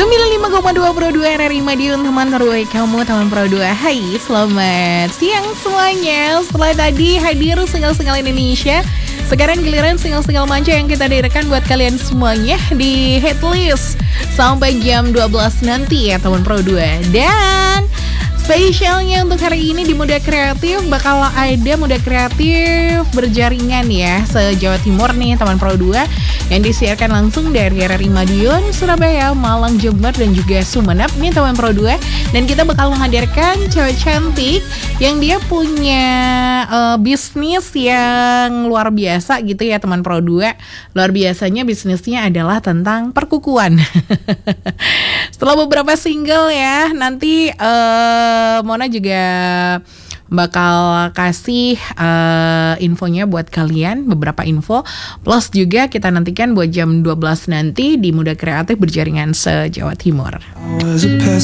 95,2 Pro 2 RRI Madiun, teman terbaik kamu, teman Pro 2. Hai, selamat siang semuanya. Setelah tadi hadir single-single Indonesia, sekarang giliran single-single manca yang kita direkan buat kalian semuanya di Hitlist sampai jam 12 nanti ya teman Pro 2. Dan spesialnya untuk hari ini di Muda Kreatif bakal ada Muda Kreatif berjaringan ya se-Jawa Timur nih teman Pro 2 yang disiarkan langsung dari RRI Madiun, Surabaya, Malang, Jember, dan juga Sumeneb nih teman Pro 2. Dan kita bakal menghadirkan cewek cantik yang dia punya bisnis yang luar biasa gitu ya teman Pro 2. Luar biasanya bisnisnya adalah tentang perkukuan. Setelah beberapa single ya, nanti Mona juga bakal kasih infonya buat kalian, beberapa info. Plus juga kita nantikan buat jam 12 nanti di Muda Kreatif berjaringan se-Jawa Timur.